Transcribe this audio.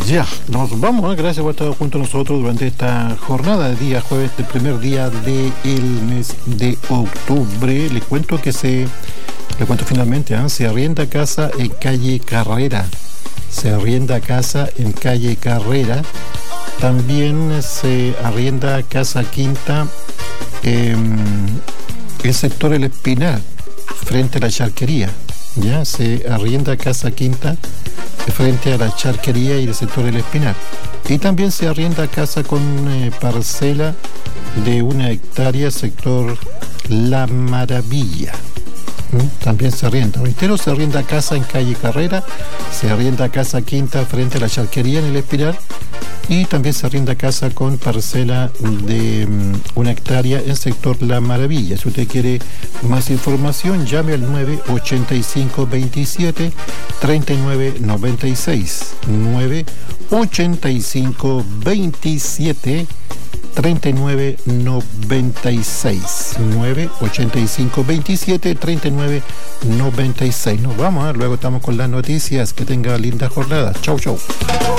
Ya, nos vamos, gracias por estar junto a nosotros durante esta jornada de día jueves, el primer día del mes de octubre. Les cuento finalmente, se arrienda casa en calle Carrera. Se arrienda casa en calle Carrera. También se arrienda casa quinta en el sector El Espinar, frente a la charquería. Ya, se arrienda casa quinta frente a la charquería y el sector El Espinar. Y también se arrienda casa con parcela de 1 hectárea, sector La Maravilla. También se arrienda. Reitero, se arrienda casa en calle Carrera, se arrienda casa quinta frente a la charquería en El Espinar, y también se arrienda casa con parcela de 1 hectárea en sector La Maravilla. Si usted quiere más información, llame al 98527 3996. 98527 3996. 98527 3996. Nos vamos, luego estamos con las noticias. Que tenga linda jornada. Chau, chau.